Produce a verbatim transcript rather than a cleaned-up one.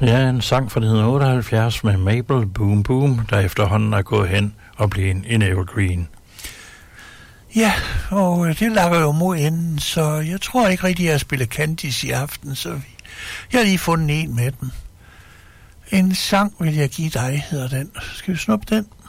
Ja, en sang fra nitten otteoghalvfjerds med Mabel Boom Boom, der efterhånden er gået hen og blevet en evergreen. Ja, og det lakker jo mod enden, så jeg tror ikke rigtig, at jeg spiller Candice i aften, så jeg har lige fundet en med den. En sang vil jeg give dig, hedder den. Skal vi snuppe den?